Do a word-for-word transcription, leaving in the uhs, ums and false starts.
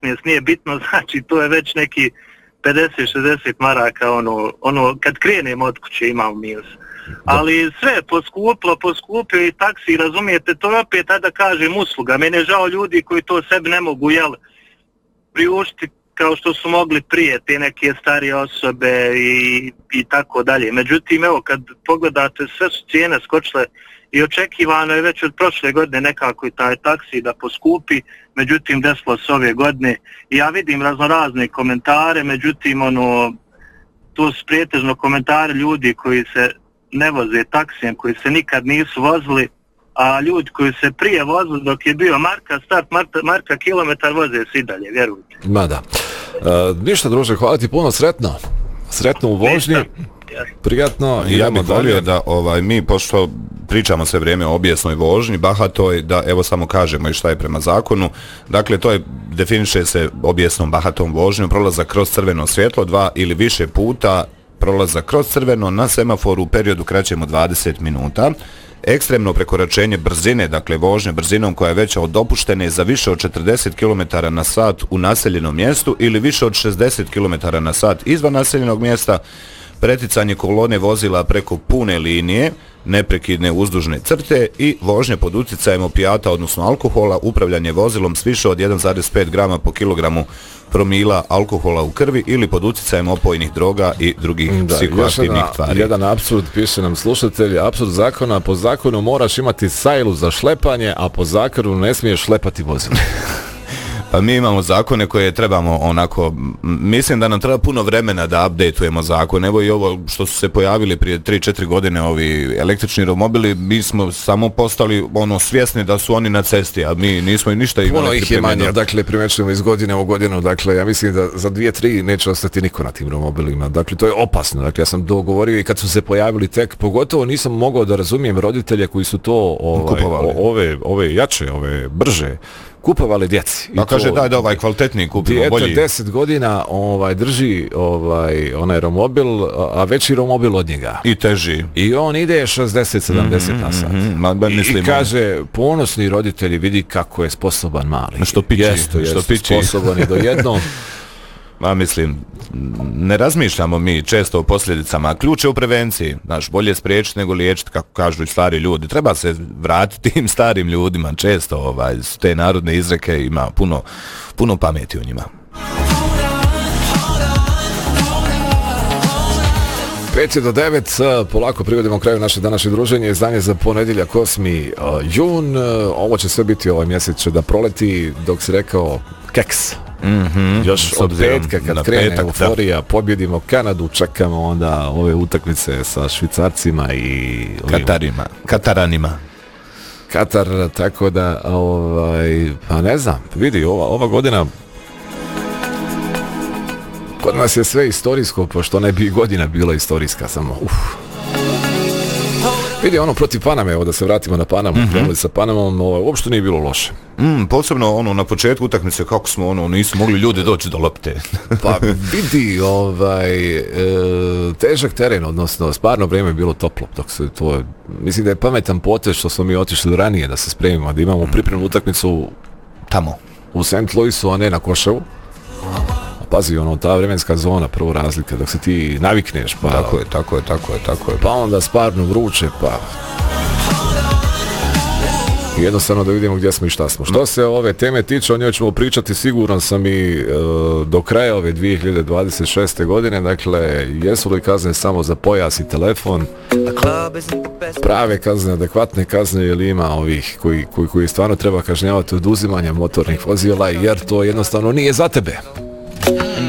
navikneš, nije bitno, znači to je već neki pedeset šezdeset maraka, ono, ono kad krenem od kuće imam minus. Ali sve je poskuplo, poskupio i taksi, razumijete, to je opet, da kažem, usluga. Mene je žao ljudi koji to sebi ne mogu, jel, priuštiti kao što su mogli prije, te neke starije osobe i, i tako dalje. Međutim, evo, kad pogledate, sve su cijene skočile i očekivano je već od prošle godine nekako i taj taksi da poskupi, međutim, desilo se ove godine. I ja vidim raznorazne komentare, međutim, ono, to su prijetežno komentari ljudi koji se ne voze taksijem, koji se nikad nisu vozili, a ljudi koji se prije vozili dok je bio marka, start marka, marka kilometar, voze se i dalje, vjerujte. Ma da. E, ništa druže, hvala ti puno, sretno. Sretno u vožnji. Prijatno. I ja bih volio da ovaj, mi, pošto pričamo sve vrijeme o obijesnoj vožnji, bahatoj, da evo samo kažemo i šta je prema zakonu. Dakle, to je, definiše se obijesnom bahatom vožnjom, prolazak kroz crveno svjetlo dva ili više puta, prolazak kroz crveno na semaforu u periodu kraćem od dvadeset minuta, ekstremno prekoračenje brzine, dakle vožnje brzinom koja je veća od dopuštene za više od četrdeset kilometara na sat u naseljenom mjestu ili više od šezdeset kilometara na sat izvan naseljenog mjesta, preticanje kolone vozila preko pune linije, neprekidne uzdužne crte i vožnje pod utjecajem opijata, odnosno alkohola, upravljanje vozilom s više od jedan zarez pet grama po kilogramu promila alkohola u krvi ili pod utjecajem opojnih droga i drugih da, psihoaktivnih tvari. Jedan apsurd, piše nam slušatelj, apsurd zakona, po zakonu moraš imati sajlu za šlepanje, a po zakonu ne smiješ šlepati vozilo. Pa mi imamo zakone koje trebamo onako, mislim da nam treba puno vremena da updateujemo zakon. Evo i ovo što su se pojavili prije tri četiri godine, ovi električni romobili, mi smo samo postali ono svjesni da su oni na cesti, a mi nismo i ništa imali. Puno ih je manje, dakle primjećujemo iz godine u godinu, dakle ja mislim da za dvije, tri neće ostati niko na tim romobilima, dakle to je opasno, dakle ja sam dogovorio i kad su se pojavili tek, pogotovo nisam mogao da razumijem roditelje koji su to ovaj, ove, ove jače, ove brže kupovali djeci. Pa kaže daj da ovaj kvalitetniji kupimo, bolji. Dijete deset godina ovaj, drži ovaj, onaj romobil, a veći romobil od njega. I teži. I on ide šezdeset sedamdeset mm-hmm, na sat. Mm-hmm. I, I kaže, ponosni roditelji, vidi kako je sposoban mali. Što piči. Jesto, jesto, što piči. Sposoban je do jednom. Ma mislim, ne razmišljamo mi često o posljedicama. Ključ je u prevenciji. Znaš, bolje spriječiti nego liječiti, kako kažu i stari ljudi. Treba se vratiti tim starim ljudima. Često ovaj, te narodne izreke ima puno, puno pameti u njima. pet do devet, polako privodimo kraju naše današnje druženje, izdanje za ponedjeljak osmi jun. Ovo će sve biti ovaj mjesec će da proleti, dok si rekao keks. Mm-hmm. Još od petka kad krene petak, euforija, da. Pobjedimo Kanadu, čekamo onda ove utakmice sa Švicarcima i Katarima, Kataranima. Katar, tako da ovaj, pa ne znam, vidi, ova, ova godina kod nas je sve istorijsko, pošto ne bi godina bila istorijska, samo uf. Vidi, ono protiv Paname, evo da se vratimo na Panamu, mm-hmm. krenuli sa Panamom, ovo, uopšte nije bilo loše. Mm, posebno ono na početku utakmice kako smo ono nisu mogli ljudi doći do lopte. Pa vidi, ovaj e, težak teren, odnosno stvarno vrijeme je bilo toplo, dok se to mislim da je pametan potez što smo mi otišli ranije da se spremimo, da imamo pripremnu utakmicu tamo u Saint Louisu, a ne na Koševu. Pazi, ono, ta vremenska zona, prvo razlika, dok se ti navikneš, pa... Tako je, tako je, tako je, tako je. Pa onda stvarno vruće, pa... Jednostavno da vidimo gdje smo i šta smo. Što se ove teme tiče, o njoj ćemo pričati, siguran sam i e, do kraja ove dvije hiljade dvadeset šeste godine, dakle, jesu li kazne samo za pojas i telefon, prave kazne, adekvatne kazne, ili ima ovih koji, koji, koji stvarno treba kažnjavati oduzimanja motornih vozila, jer to jednostavno nije za tebe.